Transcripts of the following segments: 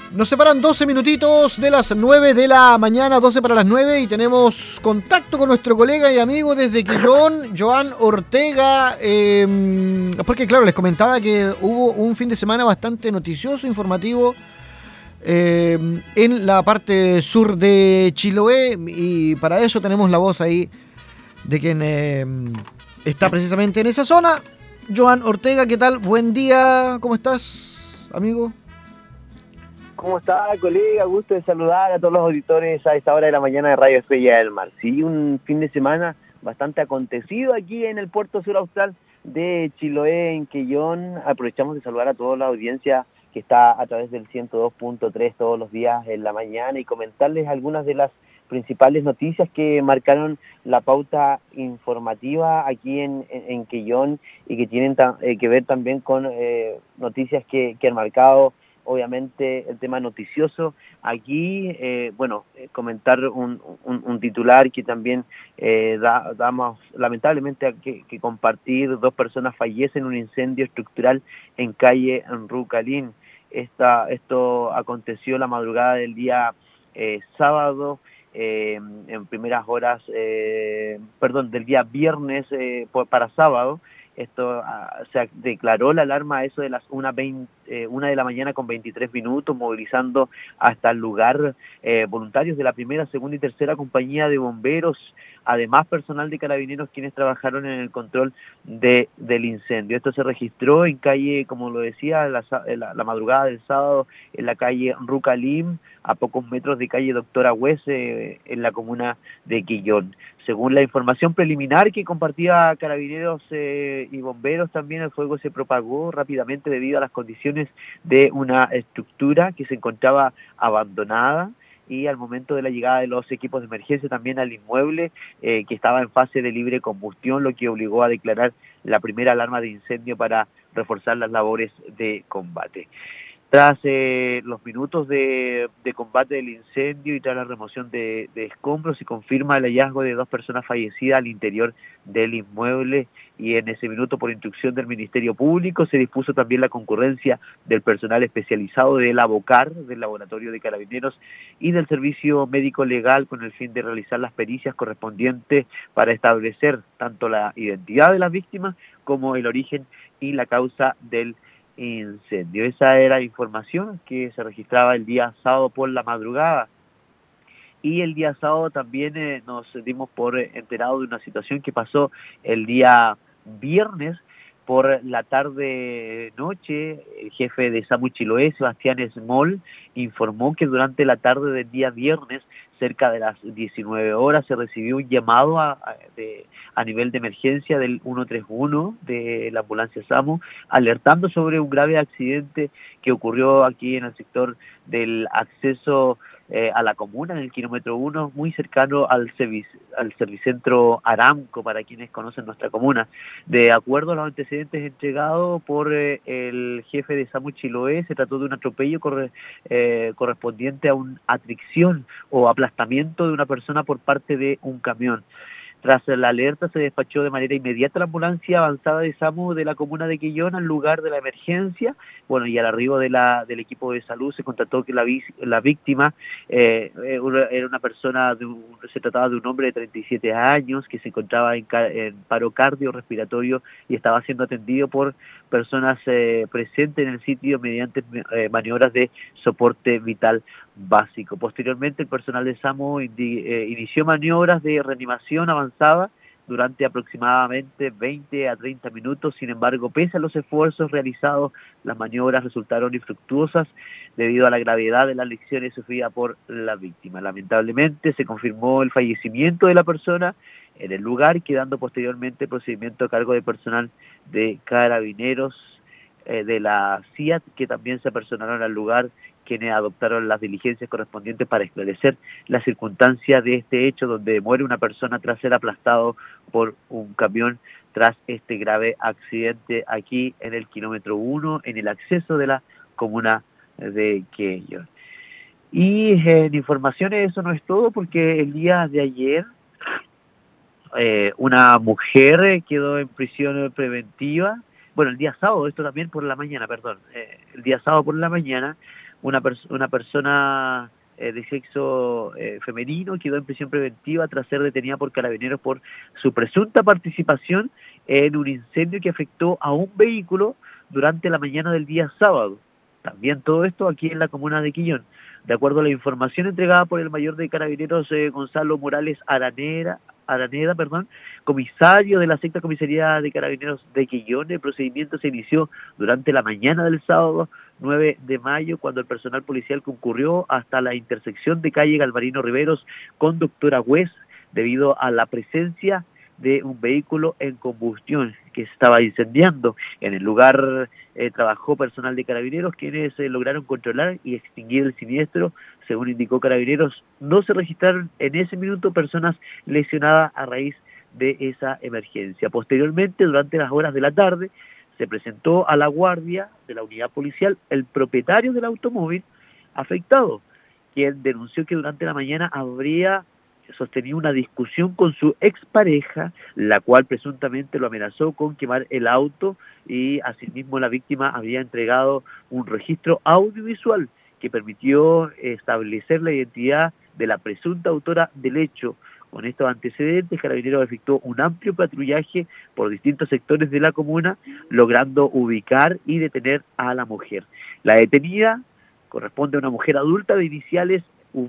Nos separan 12 minutitos de las 9 de la mañana, 12 para las 9, y tenemos contacto con nuestro colega y amigo desde Quillón, Joan Ortega, porque claro, les comentaba que hubo un fin de semana bastante noticioso, informativo, en la parte sur de Chiloé, y para eso tenemos la voz ahí de quien está precisamente en esa zona. Joan Ortega, ¿qué tal? Buen día, ¿cómo estás, amigo? ¿Cómo está, colega? Gusto de saludar a todos los auditores a esta hora de la mañana de Radio Estrella del Mar. Sí, un fin de semana bastante acontecido aquí en el puerto sur austral de Chiloé, en Quillón. Aprovechamos de saludar a toda la audiencia que está a través del 102.3 todos los días en la mañana y comentarles algunas de las principales noticias que marcaron la pauta informativa aquí en Quillón y que tienen que ver también con noticias que han marcado obviamente el tema noticioso. Aquí, comentar un titular que también damos lamentablemente que compartir. 2 personas fallecen en un incendio estructural en calle Rucalín. Esto aconteció la madrugada del día sábado, en primeras horas, del día viernes para sábado. Esto se declaró la alarma a eso de las 1 de la mañana con 23 minutos, movilizando hasta el lugar voluntarios de la primera, segunda y tercera compañía de bomberos, además personal de carabineros quienes trabajaron en el control del incendio. Esto se registró en calle, como lo decía, la madrugada del sábado, en la calle Rucalim, a pocos metros de calle Doctora Huese, en la comuna de Quillón. Según la información preliminar que compartía carabineros y bomberos, también el fuego se propagó rápidamente debido a las condiciones de una estructura que se encontraba abandonada, y al momento de la llegada de los equipos de emergencia también al inmueble, que estaba en fase de libre combustión, lo que obligó a declarar la primera alarma de incendio para reforzar las labores de combate. Tras los minutos de combate del incendio y tras la remoción de escombros, se confirma el hallazgo de 2 personas fallecidas al interior del inmueble, y en ese minuto, por instrucción del Ministerio Público, se dispuso también la concurrencia del personal especializado del ABOCAR, del Laboratorio de Carabineros, y del Servicio Médico Legal, con el fin de realizar las pericias correspondientes para establecer tanto la identidad de las víctimas como el origen y la causa del incendio. Esa era información que se registraba el día sábado por la madrugada. Y el día sábado también nos dimos por enterados de una situación que pasó el día viernes por la tarde-noche. El jefe de SAMU Chiloé, Sebastián Esmol, informó que durante la tarde del día viernes, cerca de las 19 horas, se recibió un llamado a nivel de emergencia del 131 de la ambulancia SAMU, alertando sobre un grave accidente que ocurrió aquí en el sector del acceso a la comuna, en el kilómetro 1, muy cercano al Servicentro Aramco, para quienes conocen nuestra comuna. De acuerdo a los antecedentes entregados por el jefe de SAMU Chiloé, se trató de un atropello correspondiente a una atricción o aplastamiento de una persona por parte de un camión. Tras la alerta, se despachó de manera inmediata la ambulancia avanzada de SAMU de la comuna de Quillón al lugar de la emergencia. Bueno, y al arribo del equipo de salud se constató que la víctima era una persona, se trataba de un hombre de 37 años que se encontraba en paro cardiorrespiratorio y estaba siendo atendido por personas presentes en el sitio mediante maniobras de soporte vital básico. Posteriormente, el personal de SAMU inició maniobras de reanimación avanzada durante aproximadamente 20 a 30 minutos. Sin embargo, pese a los esfuerzos realizados, las maniobras resultaron infructuosas debido a la gravedad de las lesiones sufridas por la víctima. Lamentablemente, se confirmó el fallecimiento de la persona en el lugar, quedando posteriormente el procedimiento a cargo de personal de carabineros de la CIAT, que también se apersonaron al lugar, quienes adoptaron las diligencias correspondientes para esclarecer las circunstancias de este hecho, donde muere una persona tras ser aplastado por un camión tras este grave accidente aquí en el kilómetro 1, en el acceso de la comuna de Quillón. Y en informaciones eso no es todo, porque el día de ayer una mujer quedó en prisión preventiva. Bueno, el día sábado, esto también por la mañana, el día sábado por la mañana, una persona de sexo femenino quedó en prisión preventiva tras ser detenida por Carabineros por su presunta participación en un incendio que afectó a un vehículo durante la mañana del día sábado. También todo esto aquí en la comuna de Quillón. De acuerdo a la información entregada por el mayor de Carabineros Gonzalo Morales Araneda, comisario de la sexta comisaría de Carabineros de Quillón, el procedimiento se inició durante la mañana del sábado 9 de mayo, cuando el personal policial concurrió hasta la intersección de calle Galvarino Riveros con Doctora Hues, debido a la presencia de un vehículo en combustión que se estaba incendiando. En el lugar trabajó personal de Carabineros, quienes lograron controlar y extinguir el siniestro. Según indicó Carabineros, no se registraron en ese minuto personas lesionadas a raíz de esa emergencia. Posteriormente, durante las horas de la tarde, se presentó a la guardia de la unidad policial el propietario del automóvil afectado, quien denunció que durante la mañana habría sostenido una discusión con su expareja, la cual presuntamente lo amenazó con quemar el auto, y asimismo la víctima había entregado un registro audiovisual que permitió establecer la identidad de la presunta autora del hecho. Con estos antecedentes, Carabineros efectuó un amplio patrullaje por distintos sectores de la comuna, logrando ubicar y detener a la mujer. La detenida corresponde a una mujer adulta de iniciales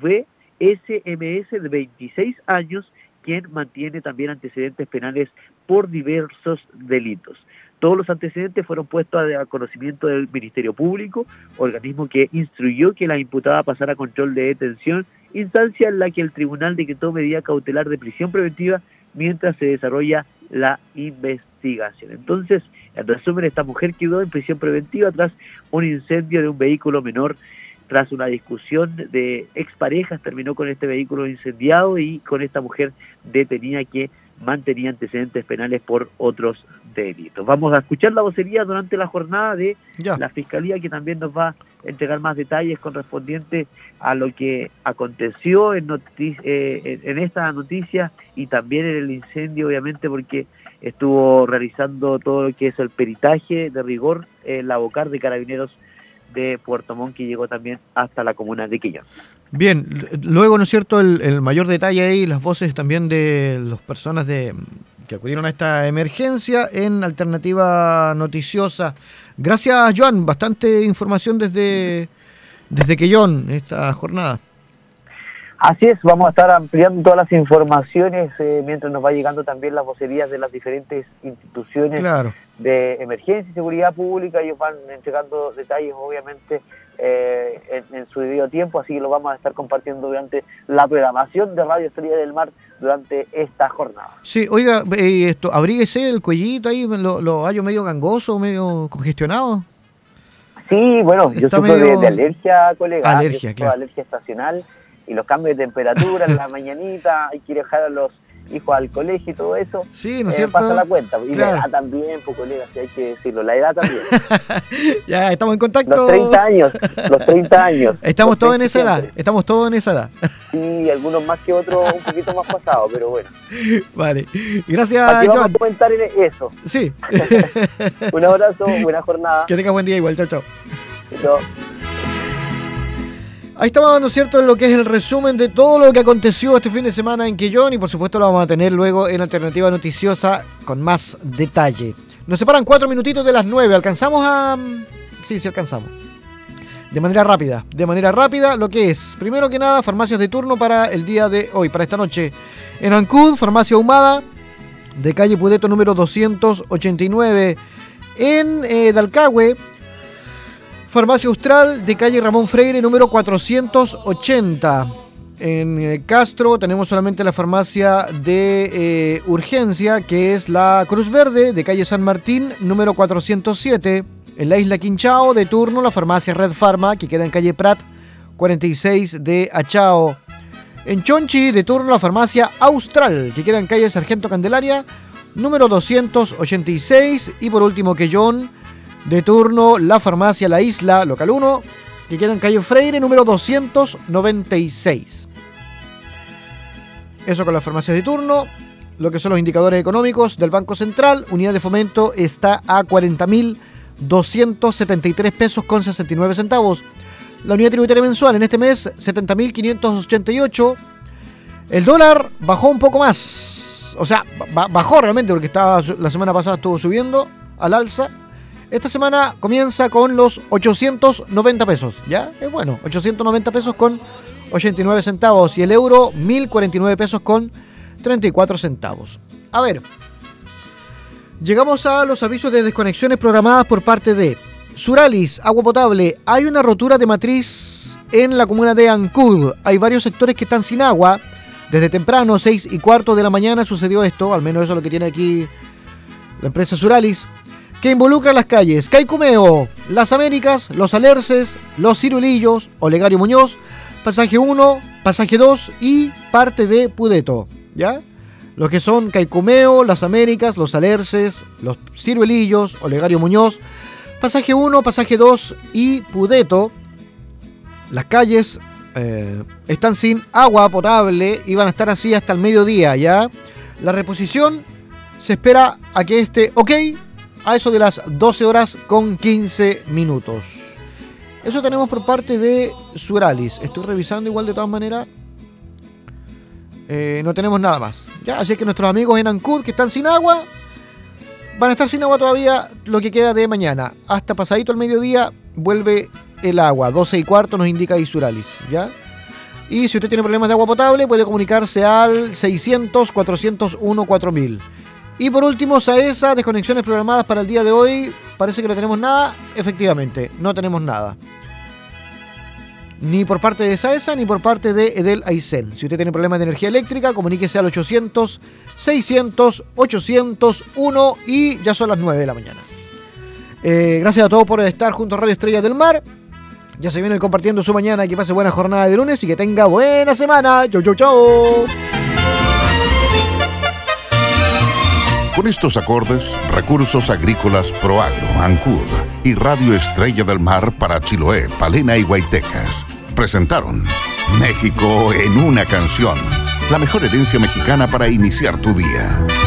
VSMS de 26 años, quien mantiene también antecedentes penales por diversos delitos. Todos los antecedentes fueron puestos a conocimiento del Ministerio Público, organismo que instruyó que la imputada pasara a control de detención, instancia en la que el tribunal decretó medida cautelar de prisión preventiva mientras se desarrolla la investigación. Entonces, en resumen, esta mujer quedó en prisión preventiva tras un incendio de un vehículo menor. Tras una discusión de exparejas, terminó con este vehículo incendiado y con esta mujer detenida que mantenía antecedentes penales por otros delitos. Vamos a escuchar la vocería durante la jornada de la Fiscalía, que también nos va a entregar más detalles correspondientes a lo que aconteció en esta noticia y también en el incendio, obviamente, porque estuvo realizando todo lo que es el peritaje de rigor la vocal de Carabineros de Puerto Montt, que llegó también hasta la comuna de Quillón. Bien, luego, ¿no es cierto?, el mayor detalle ahí, las voces también de las personas que acudieron a esta emergencia en Alternativa Noticiosa. Gracias, Joan, bastante información desde Quillón esta jornada. Así es, vamos a estar ampliando todas las informaciones mientras nos va llegando también las vocerías de las diferentes instituciones de emergencia y seguridad pública. Ellos van entregando detalles, obviamente, en su debido tiempo, así que lo vamos a estar compartiendo durante la programación de Radio Estrella del Mar durante esta jornada. Sí, oiga, abríguese el cuellito ahí, lo hallo medio gangoso, medio congestionado. Sí, bueno, yo sufro de alergia, colega. Alergia, claro. Alergia estacional. Y los cambios de temperatura en la mañanita, hay que ir a dejar a los hijos al colegio y todo eso. Sí, ¿no es cierto? Pasa la cuenta. Y la edad también, pues, colega, si hay que decirlo, la edad también. Ya, estamos en contacto. Los 30 años. Estamos todos en esa edad. Sí, algunos más que otros un poquito más pasados, pero bueno. Vale, gracias, Joan. Vamos a comentar en eso. Sí. Un abrazo, buena jornada. Que tengas buen día igual, chao. Chao. Ahí estamos, ¿no es cierto?, en lo que es el resumen de todo lo que aconteció este fin de semana en Quillón, y por supuesto lo vamos a tener luego en Alternativa Noticiosa con más detalle. Nos separan 4 minutitos de las 9. ¿Alcanzamos a...? Sí, alcanzamos. De manera rápida, lo que es, primero que nada, farmacias de turno para el día de hoy, para esta noche. En Ancud, Farmacia Ahumada, de calle Pudeto número 289. En Dalcahue, Farmacia Austral, de calle Ramón Freire, número 480. En Castro tenemos solamente la farmacia de urgencia, que es la Cruz Verde, de calle San Martín, número 407. En la isla Quinchao, de turno, la farmacia Red Pharma, que queda en calle Prat, 46 de Achao. En Chonchi, de turno, la farmacia Austral, que queda en calle Sargento Candelaria, número 286. Y por último, Quillón, de turno, la farmacia La Isla, local 1, que queda en calle Freire, número 296. Eso con las farmacias de turno. Lo que son los indicadores económicos del Banco Central, unidad de fomento está a 40.273 pesos con 69 centavos. la unidad tributaria mensual en este mes 70.588. El dólar bajó un poco más. O sea, bajó realmente porque la semana pasada estuvo subiendo al alza. Esta semana comienza con los 890 pesos. ¿Ya? Es bueno, 890 pesos con 89 centavos. Y el euro, 1.049 pesos con 34 centavos. A ver, llegamos a los avisos de desconexiones programadas por parte de Suralis, agua potable. Hay una rotura de matriz en la comuna de Ancud. Hay varios sectores que están sin agua. Desde temprano, 6:15 de la mañana, sucedió esto. Al menos eso es lo que tiene aquí la empresa Suralis, que involucra las calles Caicumeo, Las Américas, Los Alerces, Los Ciruelillos, Olegario Muñoz, Pasaje 1, Pasaje 2 y parte de Pudeto, ¿ya? Los que son Caicumeo, Las Américas, Los Alerces, Los Ciruelillos, Olegario Muñoz, Pasaje 1, Pasaje 2 y Pudeto. Las calles están sin agua potable y van a estar así hasta el mediodía, ¿ya? La reposición se espera a que esté ok a eso de las 12 horas con 15 minutos. Eso tenemos por parte de Suralis. Estoy revisando igual de todas maneras. No tenemos nada más, ¿ya? Así que nuestros amigos en Ancud que están sin agua van a estar sin agua todavía lo que queda de mañana. Hasta pasadito el mediodía vuelve el agua. 12:15 nos indica Suralis, ¿ya? Y si usted tiene problemas de agua potable puede comunicarse al 600-401-4000. Y por último, SAESA, desconexiones programadas para el día de hoy. Parece que no tenemos nada. Efectivamente, no tenemos nada. Ni por parte de SAESA ni por parte de Edel Aysén. Si usted tiene problemas de energía eléctrica, comuníquese al 800-600-801 y ya son las 9 de la mañana. Gracias a todos por estar junto a Radio Estrella del Mar. Ya se viene compartiendo su mañana. Que pase buena jornada de lunes y que tenga buena semana. Chau, chau, chau. Con estos acordes, Recursos Agrícolas Proagro, Ancud y Radio Estrella del Mar para Chiloé, Palena y Huaytecas presentaron México en una canción, la mejor herencia mexicana para iniciar tu día.